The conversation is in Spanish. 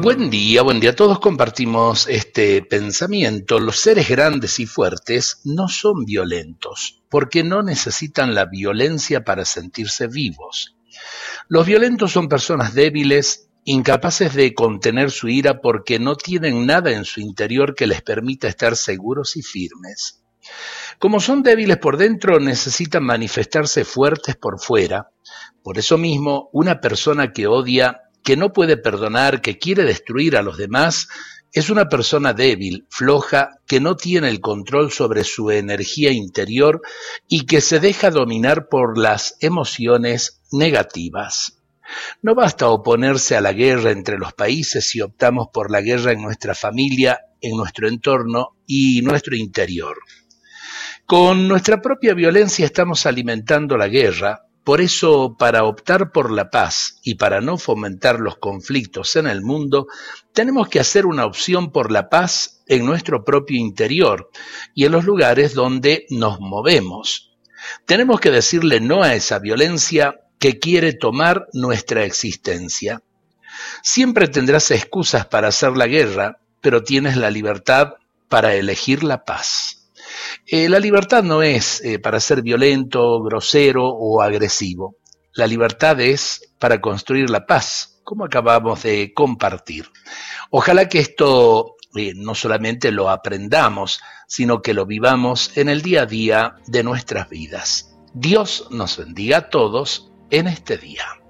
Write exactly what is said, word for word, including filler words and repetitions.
Buen día, buen día. Todos compartimos este pensamiento. Los seres grandes y fuertes no son violentos, porque no necesitan la violencia para sentirse vivos. Los violentos son personas débiles, incapaces de contener su ira porque no tienen nada en su interior que les permita estar seguros y firmes. Como son débiles por dentro, necesitan manifestarse fuertes por fuera. Por eso mismo, una persona que odia, que no puede perdonar, que quiere destruir a los demás, es una persona débil, floja, que no tiene el control sobre su energía interior y que se deja dominar por las emociones negativas. No basta oponerse a la guerra entre los países si optamos por la guerra en nuestra familia, en nuestro entorno y nuestro interior. Con nuestra propia violencia estamos alimentando la guerra. Por eso, para optar por la paz y para no fomentar los conflictos en el mundo, tenemos que hacer una opción por la paz en nuestro propio interior y en los lugares donde nos movemos. Tenemos que decirle no a esa violencia que quiere tomar nuestra existencia. Siempre tendrás excusas para hacer la guerra, pero tienes la libertad para elegir la paz. Eh, la libertad no es eh, para ser violento, grosero o agresivo. La libertad es para construir la paz, como acabamos de compartir. Ojalá que esto eh, no solamente lo aprendamos, sino que lo vivamos en el día a día de nuestras vidas. Dios nos bendiga a todos en este día.